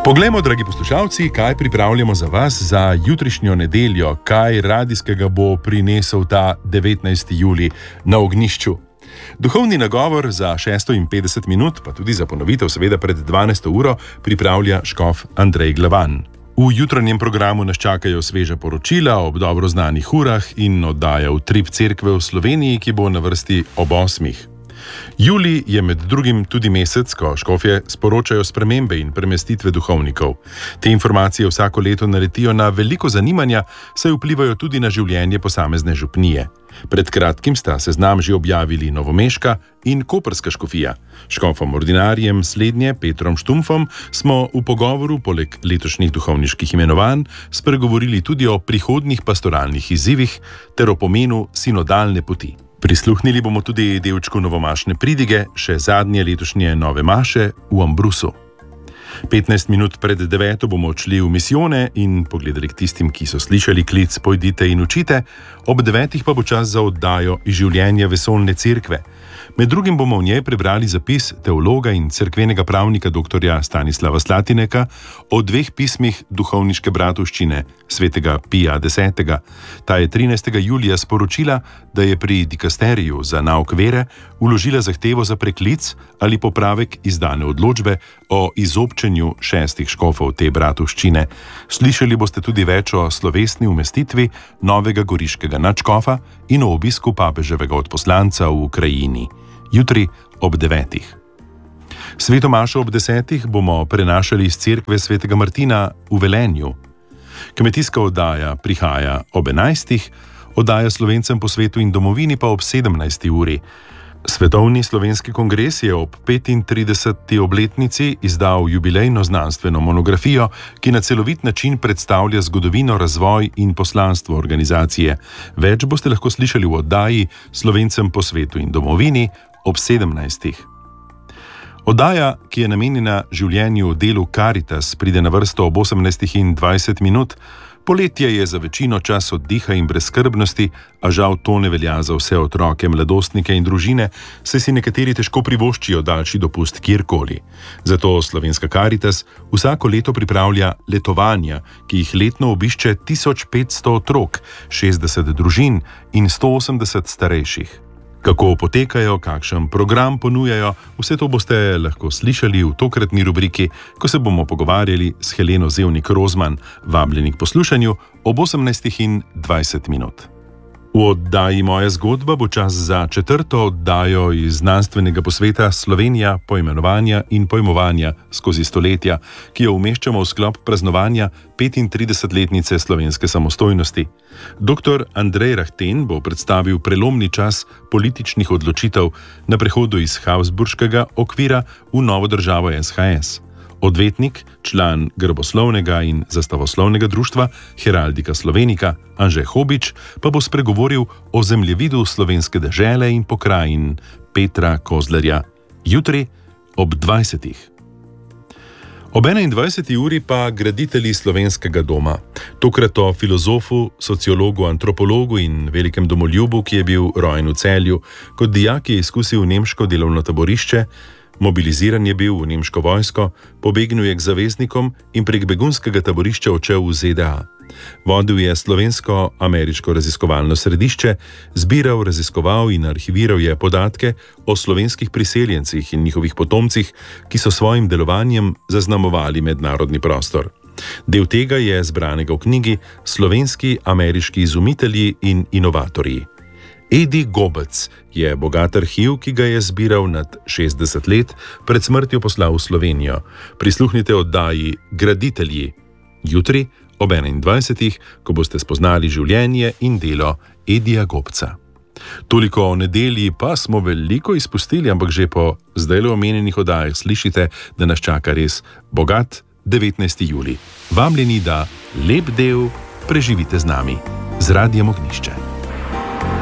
Poglejmo, dragi poslušalci, kaj pripravljamo za vas za jutrišnjo nedeljo, kaj radijskega bo prinesel ta 19. julij na ognjišču. Duhovni nagovor za 650 minut, pa tudi za ponovitev seveda pred 12. uro, pripravlja škof Andrej Glavan. V jutranjem programu nas čakajo sveža poročila ob dobro znanih urah in oddaja Utrip cerkve v Sloveniji, ki bo na vrsti ob 8. Julij je med drugim tudi mesec, ko škofje sporočajo spremembe in premestitve duhovnikov. Te informacije vsako leto naletijo na veliko zanimanja, saj vplivajo tudi na življenje posamezne župnije. Pred kratkim sta seznam že objavili novomeška in koprska škofija. Škofom ordinarjem slednje Petrom Štumfom smo v pogovoru poleg letošnjih duhovniških imenovanj spregovorili tudi o prihodnjih pastoralnih izzivih ter o pomenu sinodalne poti. Prisluhnili bomo tudi delčku novomašne pridige, še zadnje letošnje nove maše v Ambrusu. 15 minut pred 9. bomo odšli v misijone in pogledali k tistim, ki so slišali klic Pojdite in učite, ob 9. pa bo čas za oddajo iz življenja vesoljne cerkve. Med drugim bomo v njej prebrali zapis teologa in cerkvenega pravnika dr. Stanislava Slatineka o 2 pismih duhovniške bratovščine svetega Pija X. Ta je 13. julija sporočila, da je pri dikasteriju za nauk vere vložila zahtevo za preklic ali popravek izdane odločbe o izobčenju 6 škofov te bratovščine. Slišali boste tudi več o slovesni umestitvi novega goriškega nadškofa in o obisku papeževega odposlanca v Ukrajini. Jutri ob 9. Sveto mašo ob 10. bomo prenašali iz cerkve svetega Martina v Velenju. Kmetijska oddaja prihaja ob 11. Oddaja Slovencem po svetu in domovini pa ob 17. uri. Svetovni slovenski kongres je ob 35. obletnici izdal jubilejno znanstveno monografijo, ki na celovit način predstavlja zgodovino, razvoj in poslanstvo organizacije. Več boste lahko slišali v oddaji Slovencem po svetu in domovini ob 17. Oddaja, ki je namenjena življenju delu Caritas, pride na vrsto ob 18:20 minut. Poletje je za večino čas oddiha in brezskrbnosti, a žal to ne velja za vse otroke, mladostnike in družine, saj si nekateri težko privoščijo daljši dopust kjerkoli. Zato Slovenska Caritas vsako leto pripravlja letovanja, ki jih letno obišče 1500 otrok, 60 družin in 180 starejših. Kako potekajo, kakšen program ponujajo, vse to boste lahko slišali v tokratni rubriki, ko se bomo pogovarjali s Heleno Zevnik-Rozman, vabljeni k poslušanju ob 18:20 minut. V oddaji Moja zgodba bo čas za 4. oddajo iz znanstvenega posveta Slovenija poimenovanja in pojmovanja skozi stoletja, ki jo umeščamo v sklop praznovanja 35-letnice slovenske samostojnosti. Dr. Andrej Rahten bo predstavil prelomni čas političnih odločitev na prehodu iz Habsburškega okvira v novo državo SHS. Odvetnik, član Grboslovnega in zastavoslovnega društva Heraldika Slovenika Anže Hobič pa bo spregovoril o zemljevidu slovenske dežele in pokrajin Petra Kozlerja. Jutri ob 20. Ob 21. uri pa graditelji slovenskega doma. Tokrat o filozofu, sociologu, antropologu in velikem domoljubu, ki je bil rojen v Celju. Kot dijak je izkusil nemško delovno taborišče, mobiliziran je bil v nemško vojsko, pobegnil je k zaveznikom in prek begunskega taborišča odšel v ZDA. Vodil je slovensko-ameriško raziskovalno središče, zbiral, raziskoval in arhiviral je podatke o slovenskih priseljencih in njihovih potomcih, ki so svojim delovanjem zaznamovali mednarodni prostor. Del tega je zbranega v knjigi Slovenski ameriški izumitelji in inovatorji. Edi Gobec je bogat arhiv, ki ga je zbiral nad 60 let, pred smrtjo poslal v Slovenijo. Prisluhnite oddaji Graditelji jutri ob 21. ko boste spoznali življenje in delo Edija Gobca. Toliko o nedelji pa smo veliko izpustili, ampak že po zdajle omenjenih oddajah slišite, da nas čaka res bogat 19. julij. Vabljeni, da lep del preživite z nami, z Radijem Ognjišče.